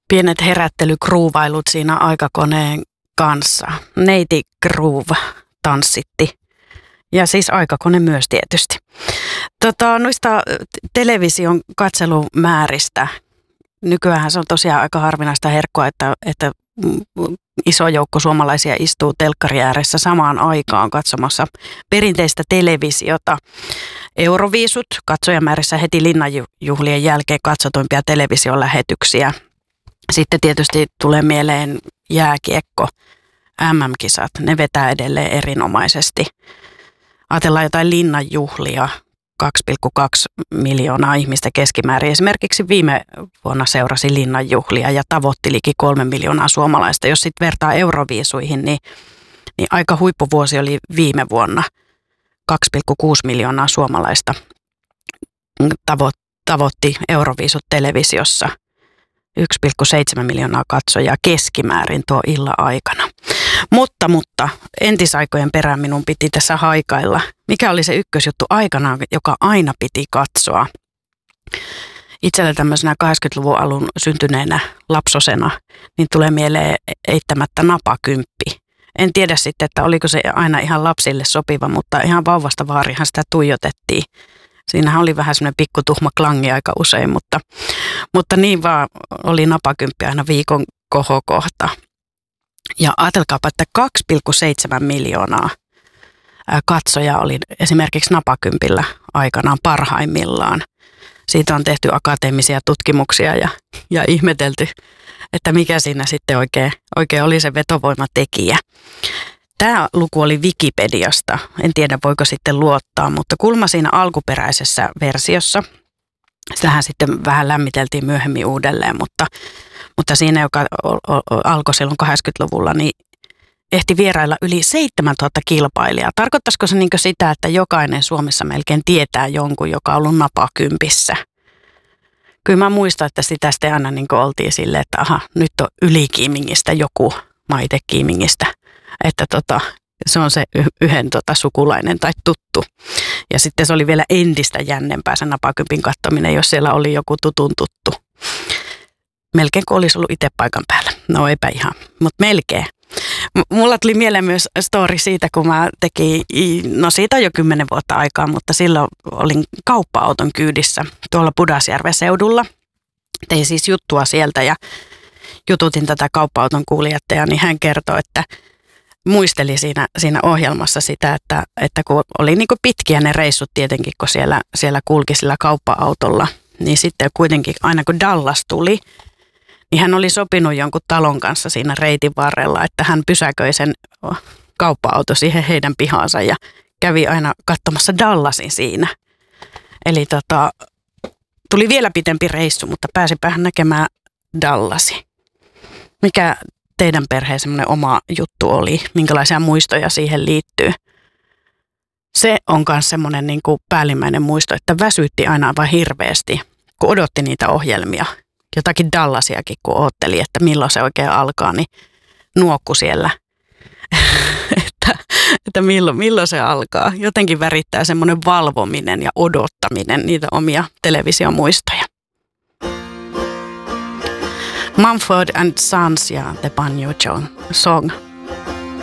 pienet herättelykruuvailut siinä aikakoneen kanssa. Neiti Groove tanssitti. Ja siis aikakone myös tietysti. Noista television katselumääristä. Nykyään se on tosiaan aika harvinaista herkkua, että iso joukko suomalaisia istuu telkkari ääressä samaan aikaan katsomassa perinteistä televisiota. Euroviisut katsojamäärissä heti linnanjuhlien jälkeen katsotuimpia television lähetyksiä. Sitten tietysti tulee mieleen jääkiekko, MM-kisat, ne vetää edelleen erinomaisesti. Ajatellaan jotain linnanjuhlia, 2,2 miljoonaa ihmistä keskimäärin. Esimerkiksi viime vuonna seurasi linnanjuhlia ja tavoitti liki 3 miljoonaa suomalaista. Jos sitten vertaa Euroviisuihin, niin aika huippuvuosi oli viime vuonna. 2,6 miljoonaa suomalaista tavoitti Euroviisut televisiossa. 1,7 miljoonaa katsojaa keskimäärin tuo illan aikana. Mutta entisaikojen perään minun piti tässä haikailla. Mikä oli se ykkösjuttu aikanaan, joka aina piti katsoa? Itsellä tämmöisenä 80-luvun alun syntyneenä lapsosena, niin tulee mieleen eittämättä napakymppi. En tiedä sitten, että oliko se aina ihan lapsille sopiva, mutta ihan vauvasta vaarihan sitä tuijotettiin. Siinähän oli vähän semmoinen pikkutuhma klangi aika usein, mutta niin vaan oli napakymppi aina viikon kohokohta. Ja ajatelkaapa, että 2,7 miljoonaa katsojaa oli esimerkiksi napakympillä aikanaan parhaimmillaan. Siitä on tehty akateemisia tutkimuksia ja ihmetelty, että mikä siinä sitten oikein oli se vetovoimatekijä. Tämä luku oli Wikipediasta. En tiedä, voiko sitten luottaa, mutta kulma siinä alkuperäisessä versiossa, sitähän sitten vähän lämmiteltiin myöhemmin uudelleen, mutta siinä, joka alkoi silloin 80-luvulla, niin ehti vierailla yli 7000 kilpailijaa. Tarkoittaisiko se niin sitä, että jokainen Suomessa melkein tietää jonkun, joka on ollut napakympissä? Kyllä mä muistan, että sitä sitten aina niin oltiin silleen, että aha, nyt on ylikiimingistä joku, Maite Kiimingistä. Että se on se yhden sukulainen tai tuttu. Ja sitten se oli vielä entistä jännempää se napakympin katsominen, jos siellä oli joku tutun tuttu. Melkein kuin olisi ollut itse paikan päällä. No eipä ihan, mutta melkein. Mulla tuli mieleen myös story siitä, kun mä tekin, no siitä on jo 10 vuotta aikaa, mutta silloin olin kauppa-auton kyydissä tuolla Pudasjärven seudulla. Tein siis juttua sieltä ja jututin tätä kauppa-auton kuljettajaa, niin hän kertoi, että muisteli siinä ohjelmassa sitä, että kun oli niin kuin pitkiä ne reissut tietenkin, kun siellä kulki sillä kauppa-autolla, niin sitten kuitenkin aina kun Dallas tuli, niin hän oli sopinut jonkun talon kanssa siinä reitin varrella, että hän pysäköi sen kauppa-auto siihen heidän pihaansa ja kävi aina katsomassa Dallasin siinä. Eli tuli vielä pitempi reissu, mutta pääsipähän näkemään Dallasi. Mikä teidän perheen semmoinen oma juttu oli? Minkälaisia muistoja siihen liittyy? Se on myös semmoinen niin kuin päällimmäinen muisto, että väsytti aina aivan hirveästi, kun odotti niitä ohjelmia. Jotakin Dallasiakin, kun ootteli, että milloin se oikein alkaa, niin nuokku siellä, että milloin se alkaa. Jotenkin värittää semmoinen valvominen ja odottaminen niitä omia televisiomuistoja. Mumford and Sons ja The Banjo Song.